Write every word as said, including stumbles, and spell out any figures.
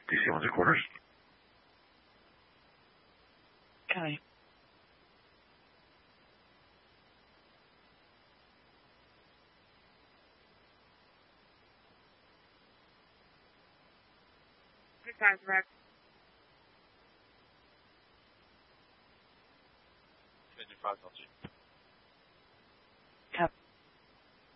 D C one's quarters. Okay. Good times, Rex. fifty-five, L G.